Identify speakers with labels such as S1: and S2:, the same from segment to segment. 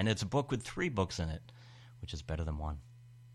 S1: And it's a book with 3 books in it, which is better than 1.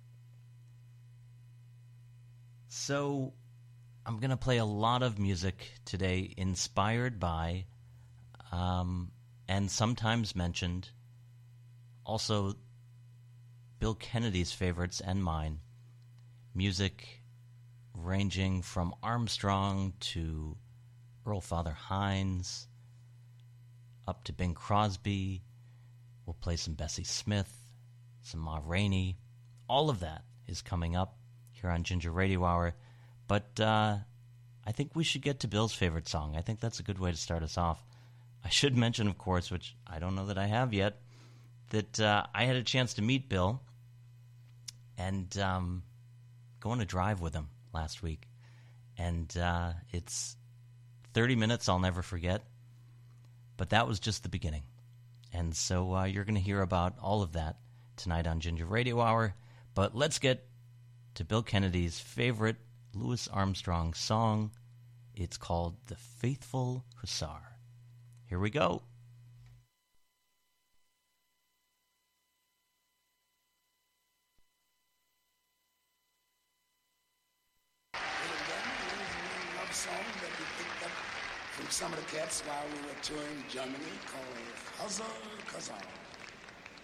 S1: So I'm going to play a lot of music today inspired by and sometimes mentioned, also Bill Kennedy's favorites and mine. Music ranging from Armstrong to Earl Father Hines up to Bing Crosby. We'll play some Bessie Smith, some Ma Rainey. All of that is coming up here on Ginger Radio Hour. But I think we should get to Bill's favorite song. I think that's a good way to start us off. I should mention, of course, which I don't know that I have yet, that I had a chance to meet Bill and go on a drive with him last week. And it's 30 minutes I'll never forget. But that was just the beginning. And so you're going to hear about all of that tonight on Ginger Radio Hour. But let's get to Bill Kennedy's favorite Louis Armstrong song. It's called The Faithful Hussar. Here we go.
S2: Love song that we picked up from some of the cats while we were touring Germany called Huzzah Kazan.